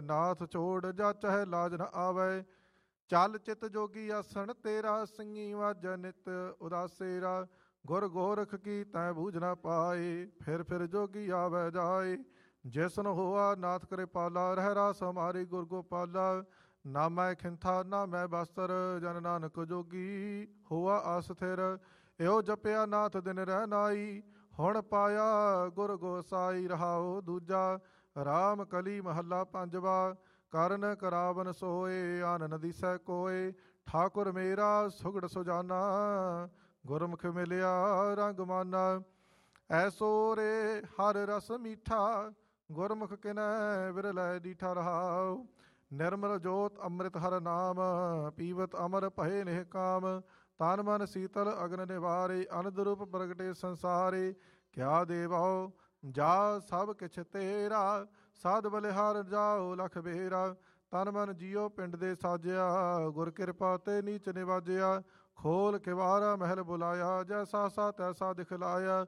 ਨਾਥ ਛੋੜ ਜਾ ਚਾਹੇ ਲਾਜ ਨ ਆਵੇ। ਚੱਲ ਚਿਤ ਜੋਗੀ ਆਸਣ ਤੇਰਾ, ਸਿੰਘੀ ਵਾਜੈ ਨਿਤ ਉਦਾਸੇਰਾ। ਗੁਰ ਗੋਰਖ ਕੀ ਤੈ ਬੂਝ ਨ ਪਾਏ, ਫਿਰ ਜੋਗੀ ਆਵੈ ਜਾਏ। ਜਿਸਨ ਹੋਆ ਨਾਥ ਕਿਰਪਾਲਾ, ਰਹਿ ਰਾਸ ਹਮਾਰੀ ਗੁਰ ਗੋਪਾਲਾ। ਨਾ ਮੈਂ ਖਿੰਥਾ ਨਾ ਮੈਂ ਬਸਤਰ, ਜਨ ਨਾਨਕ ਜੋਗੀ ਹੋਆ ਆਸਥਿਰ। ਇਹੋ ਜਪਿਆ ਨਾਥ ਦਿਨ ਰਹਿ ਨਾਈ, ਹੁਣ ਪਾਇਆ ਗੁਰ ਗੋਸਾਈ। ਰਹਾਉ ਦੂਜਾ ਰਾਮ ਕਲੀ ਮਹੱਲਾ ਪੰਜਵਾ। ਕਰਨ ਕਰਾਵਨ ਸੋਏ, ਆਨਨ ਦਿਸੈ ਕੋਏ। ਠਾਕੁਰ ਮੇਰਾ ਸੁਗੜ ਸੁਜਾਨਾ, ਗੁਰਮੁਖ ਮਿਲਿਆ ਰੰਗ ਮਾਨਾ। ਐਸੋ ਰੇ ਹਰ ਰਸ ਮੀਠਾ, ਗੁਰਮੁਖ ਕਿਨੈ ਵਿਰਲੈ ਡੀਠਾ। ਰਹਾਉ ਨਿਰਮਲ ਜੋਤ ਅੰਮ੍ਰਿਤ ਹਰ ਨਾਮ, ਪੀਵਤ ਅਮਰ ਭਏ ਨਿਹ ਕਾਮ। ਤਨ ਮਨ ਸੀਤਲ ਅਗਨ ਨਿਵਾਰੇ, ਅਨੰਦ ਰੂਪ ਪ੍ਰਗਟੇ ਸੰਸਾਰੇ। ਕਿਆ ਦੇਵੋ ਜਾ ਸਭ ਕਿਛ ਤੇਰਾ, ਸਾਧ ਬਲਿਹਾਰ ਜਾਓ ਲਖ ਬੇਰਾ। ਤਨ ਮਨ ਜੀਓ ਪਿੰਡ ਦੇ ਸਾਜਿਆ, ਗੁਰ ਕਿਰਪਾ ਤੇ ਨੀਚ ਨਿਵਾਜਿਆ। ਖੋਲ ਕਿਵਾਰਾ ਮਹਿਲ ਬੁਲਾਇਆ, ਜੈਸਾ ਸਾ ਤੈਸਾ ਦਿਖਲਾਇਆ।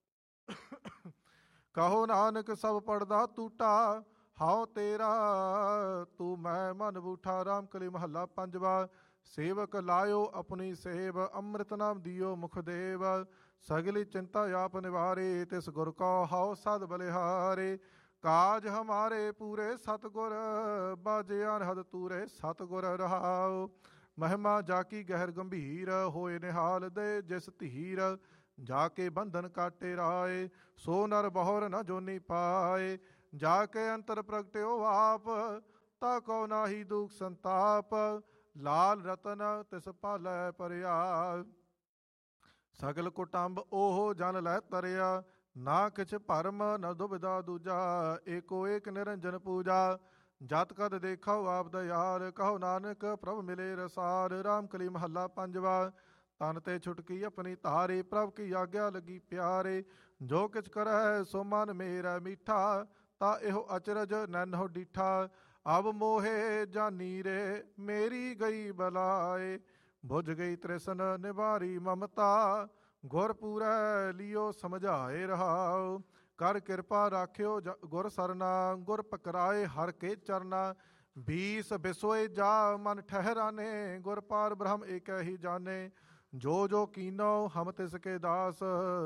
ਕਹੋ ਨਾਨਕ ਸਭ ਪੜਦਾ ਟੂਟਾ, ਹਾਉ ਤੇਰਾ ਤੂੰ ਮੈਂ ਮਨ ਬੂਠਾ। ਰਾਮ ਕਲੀ ਮਹੱਲਾ ਪੰਜਵਾ। ਸੇਵਕ ਲਾਇਓ ਆਪਣੀ ਸੇਵ, ਅੰਮ੍ਰਿਤ ਨਾਮ ਦਿਓ ਮੁਖ ਦੇਵ। ਸਗਲੀ ਚਿੰਤਾ ਆਪ ਨਿਵਾਰੇ, ਤਿਸ ਗੁਰ ਕੋ ਹਾਉ ਸਦ ਬਲਿਹਾਰੇ। ਕਾਜ ਹਮਾਰੇ ਪੂਰੇ ਸਤਿਗੁਰ, ਬਾਜੇ ਅਨਹਦ ਤੂਰੇ ਸਤਿਗੁਰ। ਰਹਾਉ ਮਹਿਮਾ ਜਾ ਕੀ ਗਹਿਰ ਗੰਭੀਰ, ਹੋਏ ਨਿਹਾਲ ਦੇ ਜਿਸ ਧੀਰ। ਜਾ ਕੇ ਬੰਧਨ ਕਾਟੇ ਰਾਏ, ਸੋ ਨਰ ਬਹੁਰ ਨ ਜੋਨੀ ਪਾਏ। ਜਾ ਕੇ ਅੰਤਰ ਪ੍ਰਗਟਿਓ ਆਪ, ਤਾ ਕੋ ਨਾਹੀ ਦੁਖ ਸੰਤਾਪ। ਲਾਲ ਰਤਨ ਤਿਸ ਭਾਲੈ ਪਰਿਆ, ਸਗਲ ਕੁਟੰਬ ਉਹ ਜਨ ਲੈ ਤਰਿਆ। ਨਾ ਕਿਛ ਭਰਮ ਨ ਦੁਬਿਧਾ ਦੂਜਾ, ਏਕੋ ਏਕ ਨਿਰੰਜਨ ਪੂਜਾ। ਜਤ ਕਦ ਦੇਖਾਓ ਆਪ ਦਇਆਲ, ਕਹੋ ਨਾਨਕ ਪ੍ਰਭ ਮਿਲੇ ਰਸਾਲ। ਰਾਮ ਕਲੀ ਮਹੱਲਾ ਪੰਜਵਾ। ਤਨ ਤੇ ਛੁਟਕੀ ਆਪਣੀ ਧਾਰੇ, ਪ੍ਰਭ ਕੀ ਆਗਿਆ ਲੱਗੀ ਪਿਆਰੇ। ਜੋ ਕਿਛ ਕਰੈ ਸੋ ਮਨ ਮੇਰਾ ਮੀਠਾ, ਤਾ ਇਹੋ ਅਚਰਜ ਨੈਨੋ ਡੀਠਾ। ਅਬ ਮੋਹੇ ਜਾਨੀ ਰੇ ਮੇਰੀ ਗਈ ਬਲਾਏ, ਬੁਝ ਗਈ ਤ੍ਰਿਸ਼ਨ ਨਿਵਾਰੀ ਮਮਤਾ। ਗੁਰ ਪੂਰੈ ਲਿਓ ਸਮਝਾਏ। ਰਹਾਉ ਕਰ ਕਿਰਪਾ ਰਾਖਿਓ ਗੁਰ ਸਰਨਾ, ਗੁਰ ਪਕਰਾਏ ਹਰ ਕੇ ਚਰਨਾ। ਬੀਸ ਬਿਸੋਏ ਜਾ ਮਨ ਠਹਿਰਾਨੇ, ਗੁਰ ਪਾਰ ਬ੍ਰਹਮ ਏਕੈ ਹੀ ਜਾਣੇ। ਜੋ ਜੋ ਕੀਨੋ ਹਮ ਤਿਸ ਕੇ ਦਾਸ,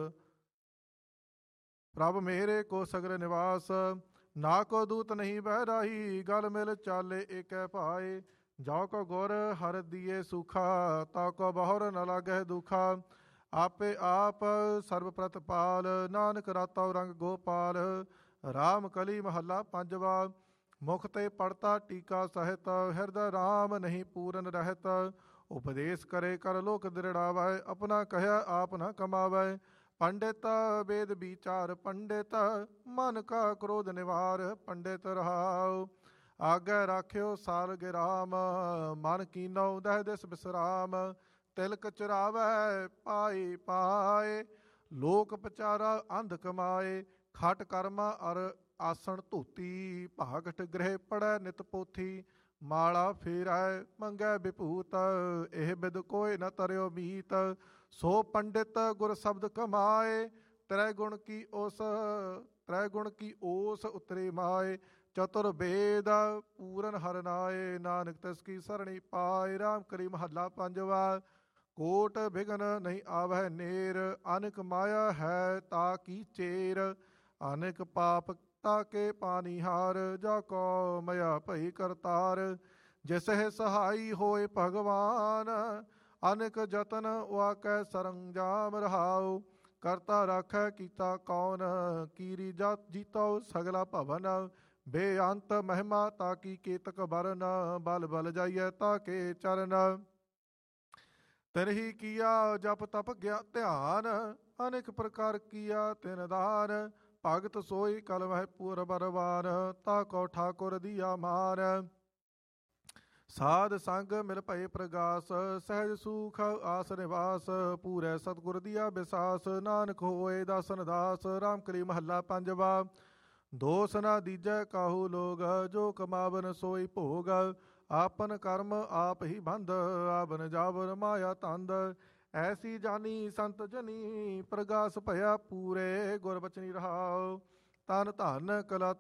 ਪ੍ਰਭ ਮੇਰੇ ਕੋ ਸਗਰ ਨਿਵਾਸ। ਨਾ ਕੋ ਦੂਤ ਨਹੀਂ ਬਹਿ ਰਾਹੀ, ਗਲ ਮਿਲ ਚਾਲੇ ਏਕੈ ਭਾਏ। ਜੋ ਕੋ ਗੁਰ ਹਰ ਦੀਏ ਸੁਖਾ, ਤਾ ਕੋ ਬਹੁਰ ਨ ਲਾਗਹਿ ਦੁਖਾ। ਆਪੇ ਆਪ ਸਰਬ ਪ੍ਰਤਪਾਲ, ਨਾਨਕ ਰਾਤਾ ਰੰਗ ਗੋਪਾਲ। ਰਾਮ ਕਲੀ ਮਹੱਲਾ ਪੰਜਵਾ। ਮੁਖ ਤੇ ਪੜਤਾ ਟੀਕਾ ਸਹਿਤ, ਹਿਰਦੈ ਰਾਮ ਨਹੀਂ ਪੂਰਨ ਰਹਿਤ। ਉਪਦੇਸ਼ ਕਰੇ ਕਰ ਲੋਕ ਦ੍ਰਿੜਾਵੈ, ਆਪਣਾ ਕਹਿਆ ਆਪ ਨ ਕਮਾਵੈ। ਪੰਡਿਤ ਵੇਦ ਵਿਚਾਰ ਪੰਡਿਤ, ਮਨ ਕਾ ਕ੍ਰੋਧ ਨਿਵਾਰ ਪੰਡਿਤ। ਰਹਾਉ ਆਗੇ ਰਾਖਿਓ ਸਾਲ ਗਿਰਾਮ, ਮਨ ਕੀਨੋ ਦਹਿ ਦਿਸ ਬਿਸਰਾਮ। ਤਿਲਕ ਚਰਾਵੈ ਪਾਏ ਪਾਏ, ਲੋਕ ਪਚਾਰਾ ਅੰਧ ਕਮਾਏ। ਖਟ ਕਰਮਾ ਅਰ ਆਸਣ ਧੋਤੀ, ਭਾਗਠ ਗ੍ਰਹਿ ਪੜੈ ਨਿਤ ਪੋਥੀ। ਮਾਲਾ ਫੇਰੈ ਮੰਗੈ ਵਿਭੂਤ, ਇਹ ਬਿਦ ਕੋਇ ਨ ਤਰਿਓ ਮੀਤ। ਸੋ ਪੰਡਿਤ ਗੁਰ ਸ਼ਬਦ ਕਮਾਏ, ਤ੍ਰੈ ਗੁਣ ਕੀ ਓਸ ਉਤਰੇ ਮਾਏ। ਚਤੁਰ ਵੇਦ ਪੂਰਨ ਹਰਿ ਨਾਏ, ਨਾਨਕ ਤਿਸ ਕੀ ਸਰਣੀ ਪਾਏ। ਰਾਮ ਕਲੀ ਮਹੱਲਾ ਪੰਜਵਾ। ਕੋਟ ਬਿਘਨ ਨਹੀਂ ਆਵਹਿ ਨੇਰ, ਅਨੇਕ ਮਾਇਆ ਹੈ ਤਾ ਕੀ ਚੇਰ। ਅਨੇਕ ਪਾਪ ਤਾ ਕੇ ਪਾਨੀਹਾਰ, ਜਾ ਕੋ ਮਇਆ ਭਈ ਕਰਤਾਰ। ਜਿਸਹਿ ਸਹਾਈ ਹੋਏ ਭਗਵਾਨ, ਅਨੇਕ ਜਤਨ ਵਾਕੈ ਸਰੰਜਾਮ। ਰਹਾਉ ਕਰਤਾ ਰਾਖੈ ਕੀਤਾ ਕੌਣ, ਕੀਰੀ ਜੀਤੋ ਸਗਲਾ ਭਵਨ। ਬੇਅੰਤ ਮਹਿਮਾ ਤਾ ਕੀ ਕੇਤਕ ਬਰਨ, ਬਲ ਬਲ ਜਾਈਐ ਤਾ ਕੇ ਚਰਨ। ਤਿਨਹੀ ਕੀਆ ਜਪ ਤਪ ਗਿਆ ਧਿਆਨ, ਅਨੇਕ ਪ੍ਰਕਾਰ ਕੀਆ ਤਿਨ ਦਾਨ। ਭਗਤ ਸੋਈ ਕਲ ਮਹਿ ਪੂਰ ਬਰਵਾਨ, ਤਾ ਕੋ ਠਾਕੁਰ ਦੀਆ ਮਾਨ। ਸਾਧ ਸੰਗ ਮਿਲ ਭਏ ਪ੍ਰਗਾਸ, ਸਹਿਜ ਸੂਖ ਆਸ ਨਿਵਾਸ। ਪੂਰੇ ਸਤਿਗੁਰ ਦੀਆ ਬਿਸਾਸ, ਨਾਨਕ ਹੋਏ ਦਾਸਨ ਦਾਸ। ਰਾਮ ਕਲੀ ਮਹੱਲਾ ਪੰਜਵਾ। ਦੋਸ ਨਾ ਦੀਜੈ ਕਾਹੂ ਲੋਗ, ਜੋ ਕਮਾਵਨ ਸੋਈ ਭੋਗ। ਆਪਨ ਕਰਮ ਆਪ ਹੀ ਬੰਧ, ਆਵਨ ਜਾਵਨ ਮਾਇਆ ਤੰਦ। ਐਸੀ ਜਾਨੀ ਸੰਤ ਜਨੀ, ਪ੍ਰਗਾਸ ਭਇਆ ਪੂਰੇ ਗੁਰ ਬਚਨੀ। ਰਹਾਉ ਤਨ ਧਨ ਕਲਾ